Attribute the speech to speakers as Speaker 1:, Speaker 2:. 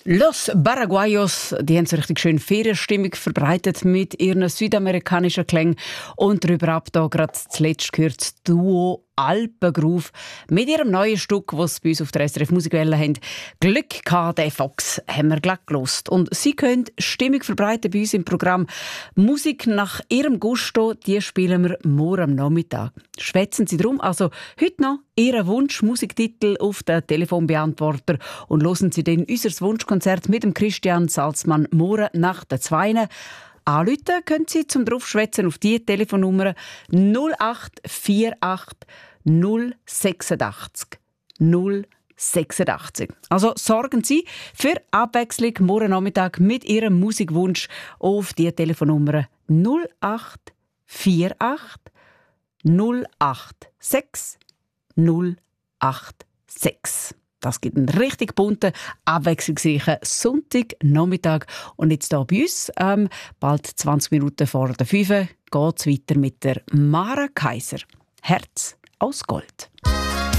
Speaker 1: Los Paraguayos, die haben so richtig schön Ferienstimmung verbreitet mit ihren südamerikanischen Klängen. Und darüber ab da gerade zuletzt gehört das Duo Alpengroove mit ihrem neuen Stück, das sie bei uns auf der SRF Musikwelle haben. «Glück gehabt, der Fox» haben wir gleich gehört. Und sie können Stimmung verbreiten bei uns im Programm. Musik nach ihrem Gusto, die spielen wir morgen am Nachmittag. Schwätzen Sie drum, also heute noch Ihren Wunsch-Musiktitel auf den Telefonbeantworter und hören Sie dann unser Wunschkonzert mit dem Christian Salzmann morgen nach der 2. Anrufen können Sie zum Draufschwätzen auf die Telefonnummer 0848 086 086. Also sorgen Sie für Abwechslung morgen Nachmittag mit Ihrem Musikwunsch auf die Telefonnummer 0848 086 086. Das gibt einen richtig bunten, abwechslungsreichen Sonntagnachmittag. Und jetzt hier bei uns, bald 20 Minuten vor der 5 geht es weiter mit der Mara Kaiser. Herz aus Gold.